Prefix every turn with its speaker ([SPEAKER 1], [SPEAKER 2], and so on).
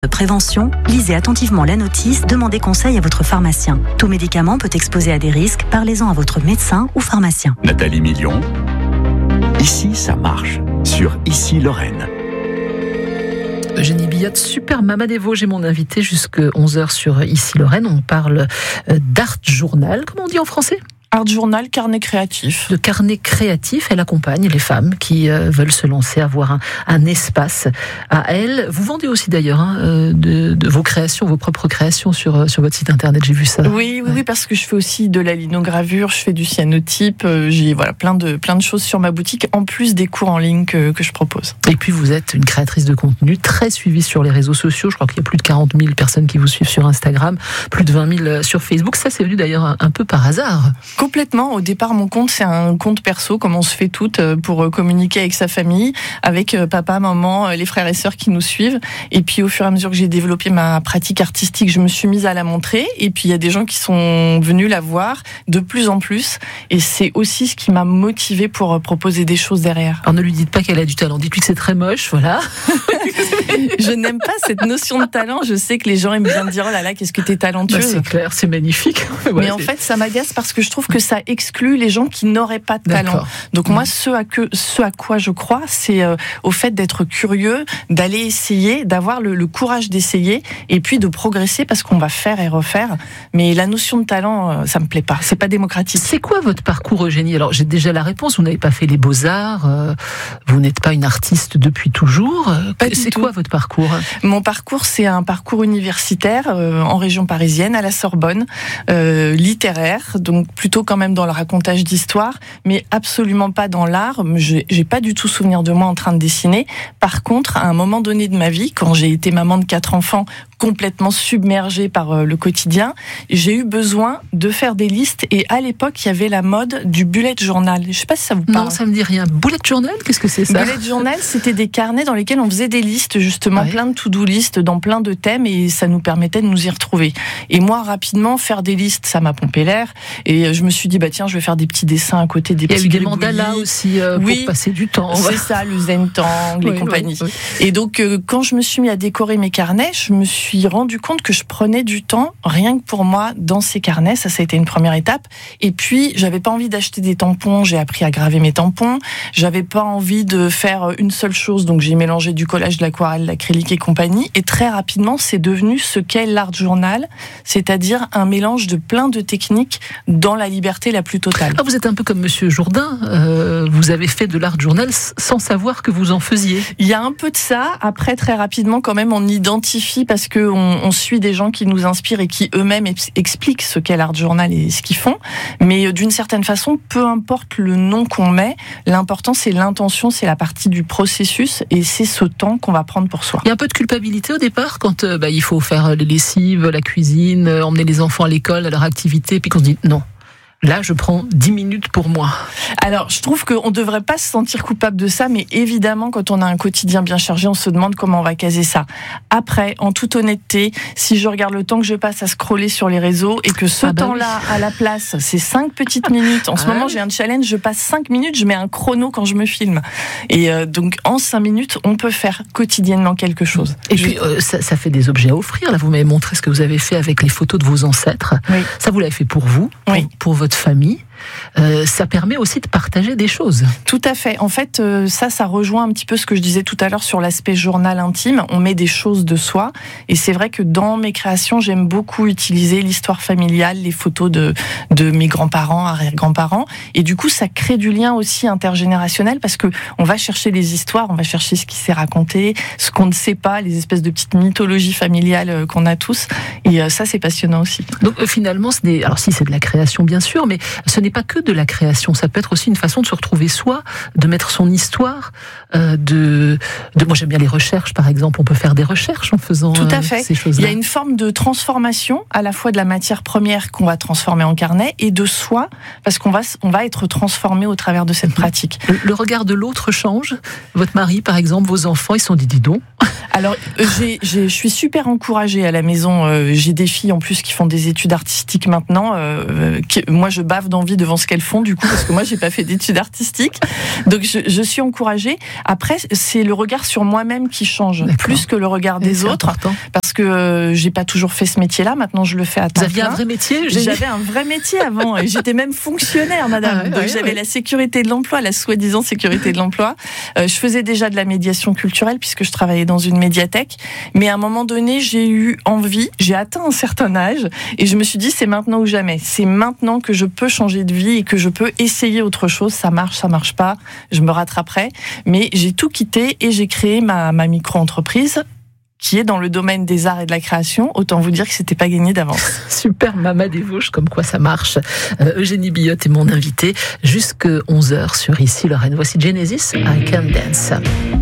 [SPEAKER 1] De prévention, lisez attentivement la notice, demandez conseil à votre pharmacien. Tout médicament peut exposer à des risques, parlez-en à votre médecin ou pharmacien.
[SPEAKER 2] Nathalie Million, Ici ça marche, sur Ici Lorraine.
[SPEAKER 3] Eugénie Billotte, super maman des Vosges, est mon invité jusqu'à 11h sur Ici Lorraine. On parle d'art journal, comment on dit en français ?
[SPEAKER 4] Art journal, carnet créatif.
[SPEAKER 3] De carnet créatif, elle accompagne les femmes qui veulent se lancer, avoir un espace à elles. Vous vendez aussi d'ailleurs de vos créations, vos propres créations sur votre site internet, j'ai vu ça.
[SPEAKER 4] Oui, parce que je fais aussi de la linogravure, je fais du cyanotype, j'ai plein de choses sur ma boutique, en plus des cours en ligne que je propose.
[SPEAKER 3] Et puis vous êtes une créatrice de contenu très suivie sur les réseaux sociaux, je crois qu'il y a plus de 40 000 personnes qui vous suivent sur Instagram, plus de 20 000 sur Facebook, ça c'est venu d'ailleurs un peu par hasard.
[SPEAKER 4] Complètement. Au départ, mon compte, c'est un compte perso, comme on se fait toutes, pour communiquer avec sa famille, avec papa, maman, les frères et sœurs qui nous suivent. Et puis, au fur et à mesure que j'ai développé ma pratique artistique, je me suis mise à la montrer. Et puis, il y a des gens qui sont venus la voir de plus en plus. Et c'est aussi ce qui m'a motivée pour proposer des choses derrière.
[SPEAKER 3] Alors, ne lui dites pas qu'elle a du talent. Dites-lui que c'est très moche, voilà.
[SPEAKER 4] Je n'aime pas cette notion de talent. Je sais que les gens aiment bien me dire, oh là là, qu'est-ce que t'es talentueuse.
[SPEAKER 3] C'est clair, c'est magnifique.
[SPEAKER 4] Mais en fait, ça m'agace parce que je trouve que ça exclut les gens qui n'auraient pas de talent. Donc moi, ce à quoi je crois, c'est au fait d'être curieux, d'aller essayer, d'avoir le courage d'essayer et puis de progresser parce qu'on va faire et refaire. Mais la notion de talent, ça me plaît pas. C'est pas démocratique.
[SPEAKER 3] C'est quoi votre parcours, Eugénie ? Alors j'ai déjà la réponse. Vous n'avez pas fait les beaux-arts. Vous n'êtes pas une artiste depuis toujours. C'est quoi votre parcours ?
[SPEAKER 4] Mon parcours, c'est un parcours universitaire en région parisienne, à la Sorbonne, littéraire, donc plutôt quand même dans le racontage d'histoire, mais absolument pas dans l'art. J'ai pas du tout souvenir de moi en train de dessiner. Par contre, à un moment donné de ma vie, quand j'ai été maman de 4 enfants, complètement submergée par le quotidien, j'ai eu besoin de faire des listes et à l'époque, il y avait la mode du bullet journal. Je sais pas si ça vous parle.
[SPEAKER 3] Non, ça me dit rien. Bullet journal, qu'est-ce que c'est ça ?
[SPEAKER 4] Bullet journal, c'était des carnets dans lesquels on faisait des listes, justement, plein de to-do listes dans plein de thèmes et ça nous permettait de nous y retrouver. Et moi, rapidement, faire des listes, ça m'a pompé l'air et je me suis dit, tiens, je vais faire des petits dessins à côté, des petits.
[SPEAKER 3] Il y a eu des mandalas aussi pour passer du temps.
[SPEAKER 4] C'est ça, le Zen-Tang, les compagnies.
[SPEAKER 3] Oui.
[SPEAKER 4] Et donc, quand je me suis mis à décorer mes carnets, je me suis rendu compte que je prenais du temps, rien que pour moi, dans ces carnets. Ça a été une première étape. Et puis, j'avais pas envie d'acheter des tampons. J'ai appris à graver mes tampons. J'avais pas envie de faire une seule chose. Donc, j'ai mélangé du collage, de l'aquarelle, de l'acrylique et compagnie. Et très rapidement, c'est devenu ce qu'est l'art journal. C'est-à-dire un mélange de plein de techniques dans la liberté la plus totale.
[SPEAKER 3] Vous êtes un peu comme Monsieur Jourdain. Vous avez fait de l'art journal sans savoir que vous en faisiez.
[SPEAKER 4] Il y a un peu de ça. Après, très rapidement, quand même, on identifie parce que on suit des gens qui nous inspirent et qui eux-mêmes expliquent ce qu'est l'art journal et ce qu'ils font. Mais d'une certaine façon, peu importe le nom qu'on met, l'important c'est l'intention, c'est la partie du processus et c'est ce temps qu'on va prendre pour soi.
[SPEAKER 3] Il y a un peu de culpabilité au départ quand il faut faire les lessives, la cuisine, emmener les enfants à l'école, à leur activité, puis qu'on se dit non. Là, je prends 10 minutes pour moi.
[SPEAKER 4] Alors, je trouve qu'on ne devrait pas se sentir coupable de ça, mais évidemment, quand on a un quotidien bien chargé, on se demande comment on va caser ça. Après, en toute honnêteté, si je regarde le temps que je passe à scroller sur les réseaux et que ce temps-là, à la place, c'est 5 petites minutes. En ce moment, j'ai un challenge, je passe 5 minutes, je mets un chrono quand je me filme. Et donc, en 5 minutes, on peut faire quotidiennement quelque chose.
[SPEAKER 3] Et puis, ça fait des objets à offrir. Là, vous m'avez montré ce que vous avez fait avec les photos de vos ancêtres.
[SPEAKER 4] Oui.
[SPEAKER 3] Ça, vous l'avez fait pour vous, pour votre famille. Ça permet aussi de partager des choses.
[SPEAKER 4] Tout à fait. En fait, ça rejoint un petit peu ce que je disais tout à l'heure sur l'aspect journal intime. On met des choses de soi. Et c'est vrai que dans mes créations, j'aime beaucoup utiliser l'histoire familiale, les photos de mes grands-parents, arrière-grands-parents. Et du coup, ça crée du lien aussi intergénérationnel parce que on va chercher les histoires, on va chercher ce qui s'est raconté, ce qu'on ne sait pas, les espèces de petites mythologies familiales qu'on a tous. Et ça, c'est passionnant aussi.
[SPEAKER 3] Donc finalement, alors si c'est de la création, bien sûr, mais ce n'est pas que de la création, ça peut être aussi une façon de se retrouver soi, de mettre son histoire, moi j'aime bien les recherches par exemple, on peut faire des recherches en faisant
[SPEAKER 4] tout à fait.
[SPEAKER 3] Ces choses-là.
[SPEAKER 4] Il y a une forme de transformation à la fois de la matière première qu'on va transformer en carnet et de soi, parce qu'on va être transformé au travers de cette pratique.
[SPEAKER 3] Le regard de l'autre change. Votre mari par exemple, vos enfants, ils se sont dit dis donc.
[SPEAKER 4] Alors je suis super encouragée à la maison, j'ai des filles en plus qui font des études artistiques maintenant, moi je bave d'envie devant ce qu'elles font, du coup, parce que moi, j'ai pas fait d'études artistiques. Donc, je suis encouragée. Après, c'est le regard sur moi-même qui change, plus que le regard des autres.
[SPEAKER 3] Important.
[SPEAKER 4] Parce que j'ai pas toujours fait ce métier-là. Maintenant, je le fais à temps plein.
[SPEAKER 3] Vous aviez un vrai métier?
[SPEAKER 4] J'avais un vrai métier avant. Et j'étais même fonctionnaire, madame. Donc, j'avais la sécurité de l'emploi, la soi-disant sécurité de l'emploi. Je faisais déjà de la médiation culturelle, puisque je travaillais dans une médiathèque. Mais à un moment donné, j'ai eu envie, j'ai atteint un certain âge, et je me suis dit, c'est maintenant ou jamais. C'est maintenant que je peux changer de vie et que je peux essayer autre chose. Ça marche pas, je me rattraperai. Mais j'ai tout quitté et j'ai créé ma micro-entreprise qui est dans le domaine des arts et de la création. Autant vous dire que c'était pas gagné d'avance.
[SPEAKER 3] Super Mama des Vosges, comme quoi ça marche. Eugénie Billotte est mon invitée jusqu'à 11h sur Ici Lorraine. Voici Genesis, I Can Dance.